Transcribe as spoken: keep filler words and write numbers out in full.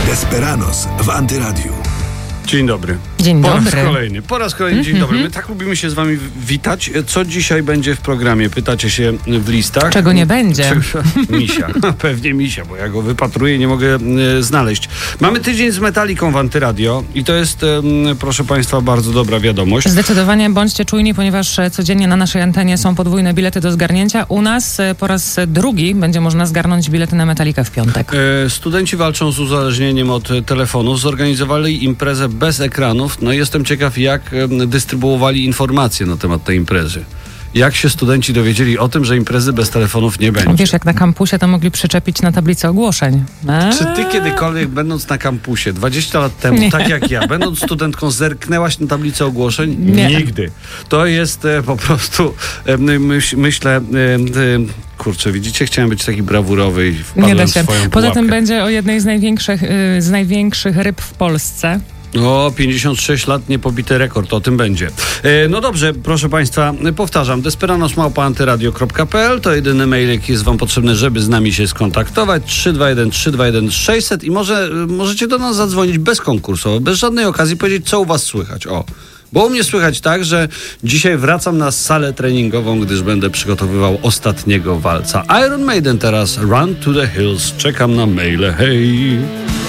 Desperados w Antyradiu. Dzień dobry. Dzień po dobry. raz kolejny, po raz kolejny dzień dobry. My tak lubimy się z wami witać. Co dzisiaj będzie w programie? Pytacie się w listach. Czego nie będzie? Czego? Misia. Pewnie misia, bo ja go wypatruję i nie mogę e, znaleźć. Mamy tydzień z Metaliką w Antyradio i to jest, e, proszę państwa, bardzo dobra wiadomość. Zdecydowanie bądźcie czujni, ponieważ codziennie na naszej antenie są podwójne bilety do zgarnięcia. U nas e, po raz drugi będzie można zgarnąć bilety na Metalikę w piątek. E, studenci walczą z uzależnieniem od telefonów. Zorganizowali imprezę bez ekranów. No i jestem ciekaw, jak e, dystrybuowali informacje na temat tej imprezy. Jak się studenci dowiedzieli o tym, że imprezy bez telefonów nie będzie? Wiesz, jak na kampusie to mogli przyczepić na tablicę ogłoszeń. A? Czy ty kiedykolwiek, będąc na kampusie dwadzieścia lat temu, Nie. tak jak ja, będąc studentką, zerknęłaś na tablicę ogłoszeń? Nie. Nigdy. To jest e, po prostu, e, myśl, myślę, e, e, kurczę, widzicie, chciałem być taki brawurowy i wpadłem Nie da w się. swoją Poza pułapkę. tym będzie o jednej z największych, y, z największych ryb w Polsce. O, pięćdziesiąt sześć lat, niepobity rekord, o tym będzie. E, no dobrze, proszę państwa, powtarzam, desperados małpa antyradio kropka pe el to jedyny mail, jaki jest wam potrzebny, żeby z nami się skontaktować. trzy dwa jeden trzy dwa jeden sześćset i może możecie do nas zadzwonić bezkonkursowo, bez żadnej okazji, powiedzieć, co u was słychać. O, bo u mnie słychać tak, że dzisiaj wracam na salę treningową, gdyż będę przygotowywał ostatniego walca. Iron Maiden teraz, Run to the Hills. Czekam na maile, hej!